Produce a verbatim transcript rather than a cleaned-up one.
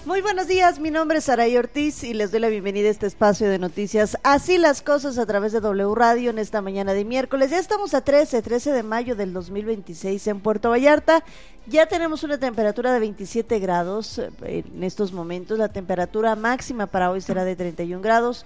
Muy buenos días, mi nombre es Saray Ortiz y les doy la bienvenida a este espacio de noticias Así las Cosas a través de W Radio en esta mañana de miércoles. Ya estamos a trece, trece de mayo del dos mil veintiséis en Puerto Vallarta. Ya tenemos una temperatura de veintisiete grados en estos momentos. La temperatura máxima para hoy será de treinta y un grados.